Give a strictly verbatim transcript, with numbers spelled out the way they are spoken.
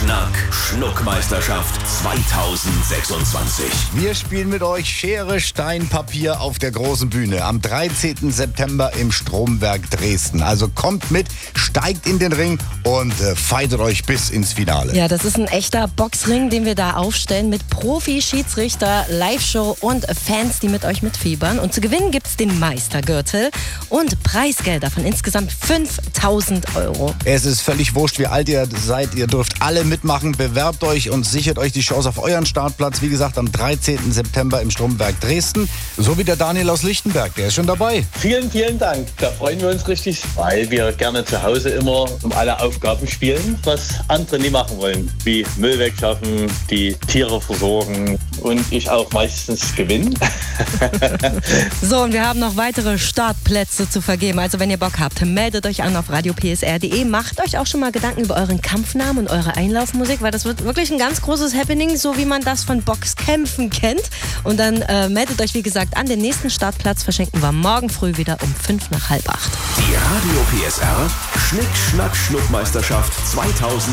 Schnack, Schnuckmeisterschaft zweitausendsechsundzwanzig. Wir spielen mit euch Schere, Stein, Papier auf der großen Bühne am dreizehnten September im Stromberg Dresden. Also kommt mit, steigt in den Ring und äh, fightet euch bis ins Finale. Ja, das ist ein echter Boxring, den wir da aufstellen mit Profi-Schiedsrichter, Live-Show und Fans, die mit euch mitfiebern. Und zu gewinnen gibt es den Meistergürtel und Preisgelder von insgesamt fünftausend Euro. Es ist völlig wurscht, wie alt ihr seid. Ihr dürft alle mitmachen. Bewerbt euch und sichert euch die Chance auf euren Startplatz. Wie gesagt, am dreizehnten September im Stromberg Dresden. So wie der Daniel aus Lichtenberg. Der ist schon dabei. Vielen, vielen Dank. Da freuen wir uns richtig, weil wir gerne zu Hause immer um alle Aufgaben spielen, was andere nie machen wollen. Wie Müll wegschaffen, die Tiere versorgen und ich auch meistens gewinne. So, und wir haben noch weitere Startplätze zu vergeben. Also wenn ihr Bock habt, meldet euch an auf radio p s r punkt d e. Macht euch auch schon mal Gedanken über euren Kampfnamen und eure Einlaufmusik, weil das wird wirklich ein ganz großes Happening, so wie man das von Boxkämpfen kennt. Und dann äh, meldet euch, wie gesagt, an. Den nächsten Startplatz verschenken wir morgen früh wieder um fünf nach halb acht. Die Radio P S R Schnick, Schnack, Schnuckmeisterschaft zweitausendsechsundzwanzig.